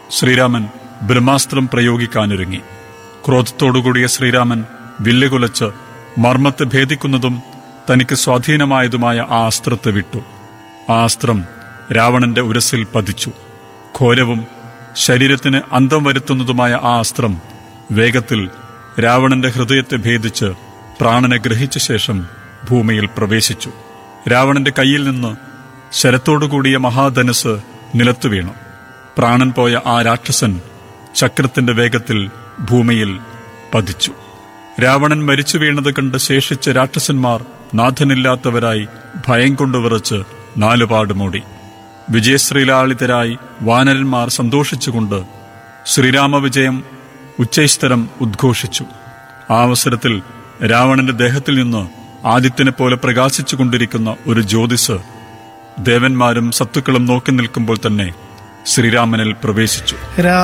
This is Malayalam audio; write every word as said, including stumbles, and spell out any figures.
ശ്രീരാമൻ ബ്രഹ്മാസ്ത്രം പ്രയോഗിക്കാനൊരുങ്ങി. ക്രോധത്തോടുകൂടിയ ശ്രീരാമൻ വില്ലുകുലച്ച് മർമ്മത്തെ ഭേദിക്കുന്നതും തനിക്ക് സ്വാധീനമായതുമായ ആ അസ്ത്രത്തെ വിട്ടു. ആ അസ്ത്രം രാവണന്റെ ഉരസിൽ പതിച്ചു. ഘോരവും ശരീരത്തിന് അന്തം വരുത്തുന്നതുമായ ആ അസ്ത്രം വേഗത്തിൽ രാവണന്റെ ഹൃദയത്തെ ഭേദിച്ച് പ്രാണനെ ഗ്രഹിച്ച ശേഷം ഭൂമിയിൽ പ്രവേശിച്ചു. രാവണന്റെ കയ്യിൽ നിന്ന് ശരത്തോടുകൂടിയ മഹാധനുസ് നിലത്തു വീണു. പ്രാണൻ പോയ ആ രാക്ഷസൻ ചക്രത്തിന്റെ വേഗത്തിൽ ഭൂമിയിൽ പതിച്ചു. രാവണൻ മരിച്ചു വീണത് കണ്ട് ശേഷിച്ച രാക്ഷസന്മാർ നാഥനില്ലാത്തവരായി ഭയം കൊണ്ടു വിറച്ച് നാലുപാട് മൂടി. വിജയശ്രീലാളിതരായി വാനരന്മാർ സന്തോഷിച്ചുകൊണ്ട് ശ്രീരാമവിജയം ഉച്ചൈസ്തരം ഉദ്ഘോഷിച്ചു. ആ അവസരത്തിൽ രാവണന്റെ ദേഹത്തിൽ നിന്ന് ആദിത്യനെ പോലെ പ്രകാശിച്ചുകൊണ്ടിരിക്കുന്ന ഒരു ജ്യോതിസ് ദേവന്മാരും സത്തുക്കളും നോക്കി നിൽക്കുമ്പോൾ തന്നെ ശ്രീരാമനിൽ പ്രവേശിച്ചു.